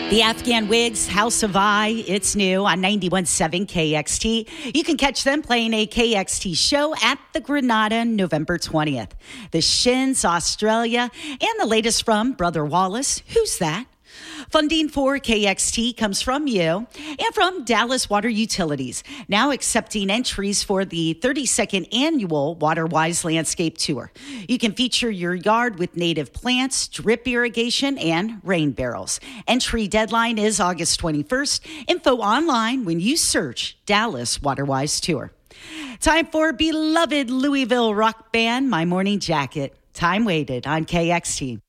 The Afghan Wigs, House of I, it's new on 91.7 KXT. You can catch them playing a KXT show at the Granada November 20th. The Shins, Australia, and the latest from Brother Wallace, Who's That? Funding for KXT comes from you and from Dallas Water Utilities, now accepting entries for the 32nd annual WaterWise Landscape Tour. You can feature your yard with native plants, drip irrigation, and rain barrels. Entry deadline is August 21st. Info online when you search Dallas WaterWise Tour. Time for beloved Louisville rock band, My Morning Jacket. Time waited on KXT.